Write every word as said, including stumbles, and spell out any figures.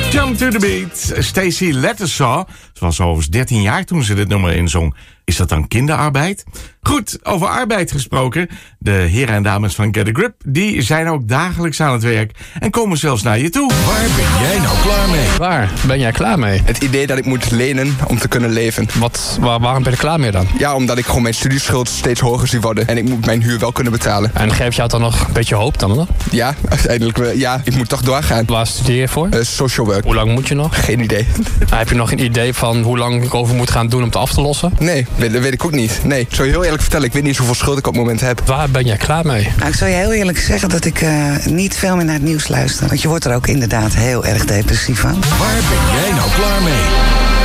Jump to the beat. Stacey Lettersaw. Ze was overigens dertien jaar toen ze dit nummer inzong. Is dat dan kinderarbeid? Goed, over arbeid gesproken. De heren en dames van Get a Grip, die zijn ook dagelijks aan het werk en komen zelfs naar je toe. Waar ben jij nou klaar mee? Waar ben jij klaar mee? Het idee dat ik moet lenen om te kunnen leven. Wat, waar, waarom ben je er klaar mee dan? Ja, omdat ik gewoon mijn studieschuld steeds hoger zie worden. En ik moet mijn huur wel kunnen betalen. En geeft jou dan nog een beetje hoop dan? Hè? Ja, uiteindelijk wel. Ja, ik moet toch doorgaan. Waar studeer je voor? Uh, social work. Hoe lang moet je nog? Geen idee. Heb je nog een idee van hoe lang ik over moet gaan doen om het af te lossen? Nee, dat weet ik ook niet. Nee, ik zou je heel eerlijk vertellen, ik weet niet hoeveel schuld ik op het moment heb. Waar ben jij klaar mee? Nou, ik zou je heel eerlijk zeggen dat ik uh, niet veel meer naar het nieuws luister. Want je wordt er ook inderdaad heel erg depressief van. Waar ben jij nou klaar mee?